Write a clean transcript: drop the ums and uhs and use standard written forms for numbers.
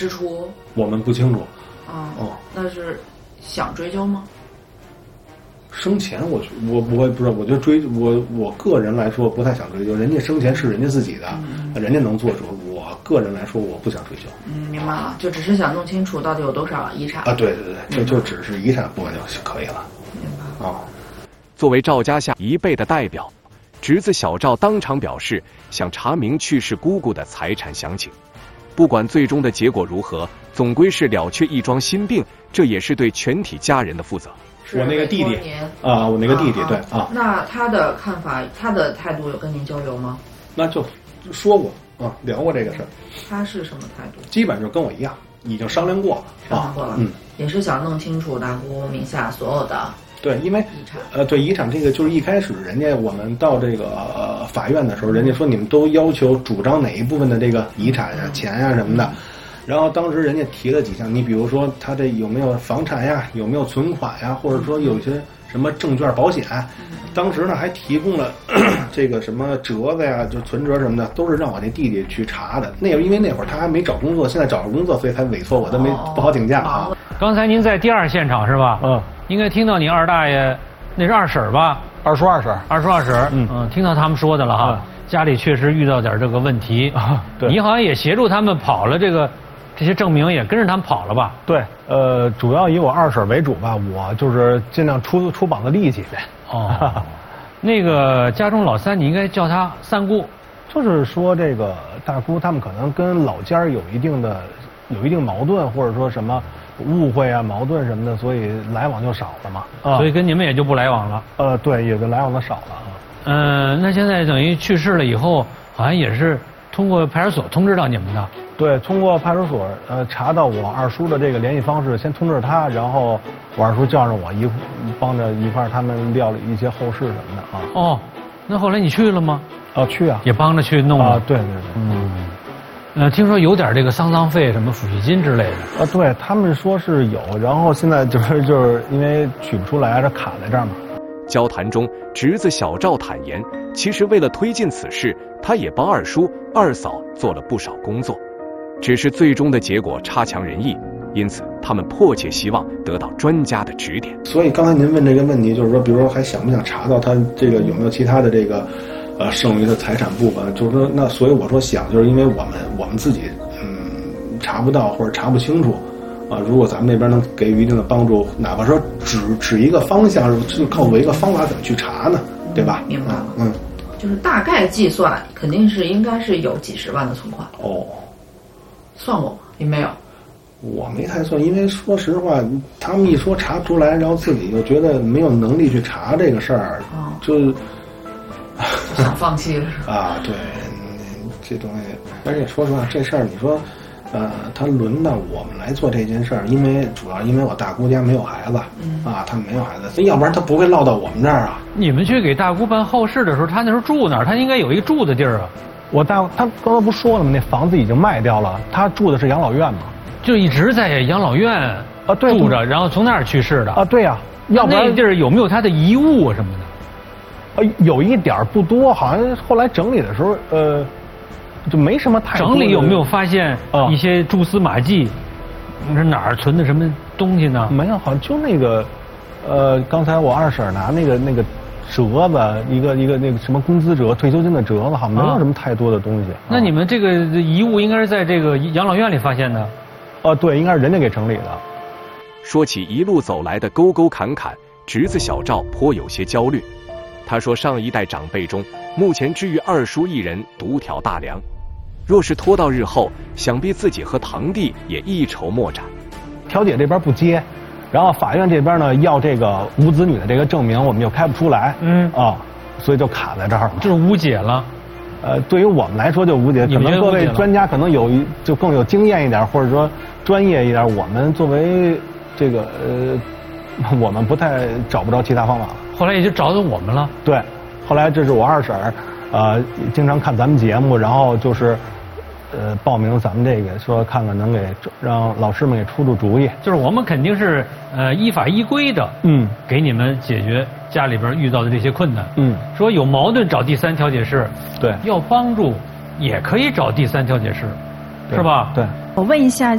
支出？ 我们不清楚。 那是想追究吗？ 生前我不知道，我觉得我个人来说不太想追究，人家生前是人家自己的，人家能做主。我个人来说我不想追究。 明白了，就只是想弄清楚到底有多少遗产。 对，这就只是遗产部分就可以了。 明白了。 作为赵家下一辈的代表，侄子小赵当场表示想查明去世姑姑的财产详情。不管最终的结果如何，总归是了却一桩心病，这也是对全体家人的负责。 我那个弟弟我那个弟弟对。 那他的看法，他的态度有跟您交流吗？ 那就说过聊过这个事儿。 他是什么态度？ 基本上就跟我一样，已经商量过了。 商量过了，也是想弄清楚大姑名下所有的。 对，因为遗产对遗产这个就是一开始我们到这个法院的时候，人家说你们都要求主张哪一部分的这个遗产钱什么的。然后当时人家提了几项，你比如说他这有没有房产呀，有没有存款呀，或者说有些什么证券保险。当时呢还提供了这个什么折子呀，就存折什么的，都是让我那弟弟去查的。因为那会儿他还没找工作，现在找着工作，所以才委托我，都不好请假刚才您在第二现场是吧？应该听到你二大爷，那是二婶吧？ 二叔二婶， 听到他们说的了哈。家里确实遇到点这个问题对， 你好像也协助他们跑了这些证明，也跟着他们跑了吧？ 对，主要以我二婶为主吧，我就是尽量出膀子力气呗。 那个家中老三，你应该叫他三姑。 就是说这个大姑他们可能跟老家有一定矛盾，或者说什么误会啊、矛盾什么的，所以来往就少了嘛。 所以跟你们也就不来往了。 对，也就来往的少了。 那现在等于去世了以后，好像也是通过派出所通知到你们的。 对，通过派出所查到我二叔的这个联系方式，先通知他，然后我二叔叫上我帮着一块儿他们料理一些后事什么的那后来你去了吗？ 去啊， 也帮着去弄了。 对。 听说有点这个丧葬费、什么抚恤金之类的。 对他们说是有，然后现在就是因为取不出来，这卡在这儿嘛。 交谈中，侄子小赵坦言，其实为了推进此事，他也帮二叔、二嫂做了不少工作，只是最终的结果差强人意，因此他们迫切希望得到专家的指点。 所以刚才您问这个问题，就是说，比如说还想不想查到他这个有没有其他的这个剩余的财产部分？就是说，那所以我说想，就是因为我们自己查不到或者查不清楚。如果咱们那边能给予一定的帮助，哪怕说指一个方向，就告诉我一个方法怎么去查呢？对吧？ 明白了。就是大概计算，肯定是应该是有几十万的存款。算过吗？也没有。 我没太算，因为说实话，他们一说查不出来，然后自己又觉得没有能力去查这个事儿，就想放弃了是吧？ 对，这东西，而且说实话，这事儿你说。他轮到我们来做这件事儿，主要因为我大姑家没有孩子，他没有孩子，所以要不然他不会落到我们这儿啊。 你们去给大姑办后事的时候，他那时候住哪儿？他应该有一个住的地儿啊。 他刚才不说了吗？那房子已经卖掉了，他住的是养老院嘛， 就一直在养老院住着，然后从那儿去世的。 对呀，要不然那地儿有没有他的遗物什么的？ 有一点不多，好像后来整理的时候，就没什么太多。 整理有没有发现一些蛛丝马迹？你说哪儿存的什么东西呢？ 没有，好像就那个，刚才我二婶拿那个折子，一个那个什么工资折、退休金的折子，好像没有什么太多的东西。 那你们这个遗物应该是在这个养老院里发现的？ 对，应该是人家给整理的。 说起一路走来的沟沟坎坎，侄子小赵颇有些焦虑。他说，上一代长辈中，目前只余二叔一人独挑大梁。若是拖到日后，想必自己和堂弟也一筹莫展。 调解这边不接，然后法院这边呢要这个无子女的这个证明，我们又开不出来，所以就卡在这儿了， 就是无解了。 对于我们来说就无解，可能各位专家可能就更有经验一点，或者说专业一点。我们作为这个我们找不着其他方法了。 后来也就找到我们了。 对，后来这是我二婶经常看咱们节目，然后就是报名咱们这个，说看看能让老师们给出主意。 就是我们肯定是依法依规的，给你们解决家里边遇到的这些困难。说有矛盾找第三调解室， 对， 要帮助也可以找第三调解室，是吧？ 对。 我问一下，